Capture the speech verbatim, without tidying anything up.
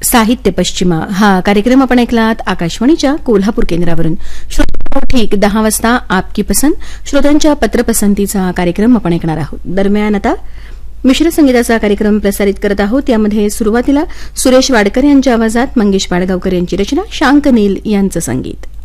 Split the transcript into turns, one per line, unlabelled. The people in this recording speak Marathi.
साहित्य पश्चिमा हा कार्यक्रम आपण ऐकलात आकाशवाणीच्या कोल्हापूर केंद्रावरून. श्रोत्यांनो, ठीक दहा वाजता आपकी पसंत श्रोत्यांच्या पत्रपसंतीचा कार्यक्रम आपण ऐकणार आहोत. दरम्यान आता मिश्र संगीताचा कार्यक्रम प्रसारित करत आहोत. यामध्ये सुरुवातीला सुरेश वाडकर यांच्या आवाजात मंगेश पाडगावकर यांची रचना, शांक नील यांचं संगीत.